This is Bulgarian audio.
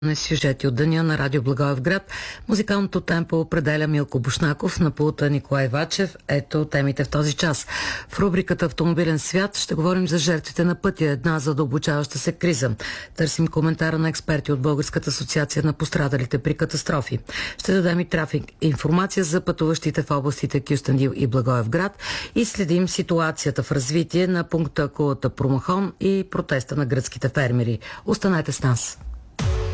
На сюжети от деня на Радио Благоевград. Музикалното темпо определя Милко Бушнаков, на пулта Николай Вачев. Ето темите в този час. В рубриката «Автомобилен свят» ще говорим за жертвите на пътя, една задълбочаваща се криза. Търсим коментара на експерти от Българската асоциация на пострадалите при катастрофи. Ще дадем и трафик, информация за пътуващите в областите Кюстендил и Благоевград и следим ситуацията в развитие на пункта Кулата Промахон и протеста на гръцките фермери. Останете с нас.